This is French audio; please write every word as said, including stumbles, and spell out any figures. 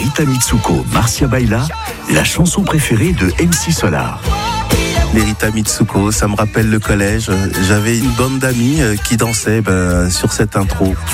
Rita Mitsuko, Marcia Baila, la chanson préférée de M C Solar. Les Rita Mitsuko, ça me rappelle le collège. J'avais une bande d'amis qui dansaient ben, sur cette intro.